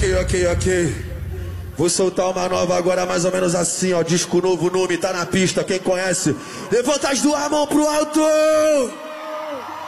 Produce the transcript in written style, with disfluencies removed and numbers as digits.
Ok. Vou soltar uma nova agora, mais ou menos assim, ó. Disco novo, nome, tá na pista, quem conhece? Levanta as duas mãos pro alto!